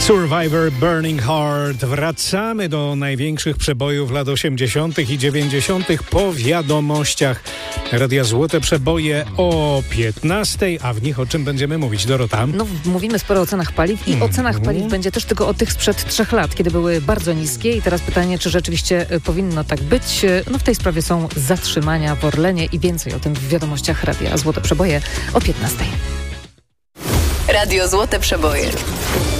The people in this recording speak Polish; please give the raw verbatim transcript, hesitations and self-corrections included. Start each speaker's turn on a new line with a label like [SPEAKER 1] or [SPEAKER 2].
[SPEAKER 1] Survivor, Burning Heart. Wracamy do największych przebojów lat osiemdziesiątych i dziewięćdziesiątych po wiadomościach Radia Złote Przeboje o piętnastej, a w nich o czym będziemy mówić, Dorota?
[SPEAKER 2] No, mówimy sporo o cenach paliw i mm. o cenach paliw będzie też tylko o tych sprzed trzech lat, kiedy były bardzo niskie i teraz pytanie, czy rzeczywiście powinno tak być. No w tej sprawie są zatrzymania w Orlenie i więcej o tym w wiadomościach Radia Złote Przeboje o piętnastej.
[SPEAKER 3] Radio Złote Przeboje.